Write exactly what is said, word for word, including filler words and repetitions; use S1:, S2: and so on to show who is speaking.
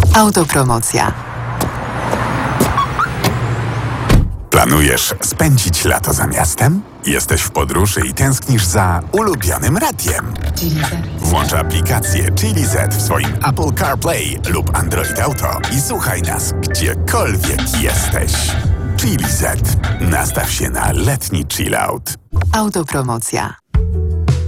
S1: Autopromocja.
S2: Planujesz spędzić lato za miastem? Jesteś w podróży i tęsknisz za ulubionym radiem? Włącz aplikację Chili Z w swoim Apple CarPlay lub Android Auto i słuchaj nas gdziekolwiek jesteś. Chili Z. Nastaw się na letni chill out.
S1: Autopromocja.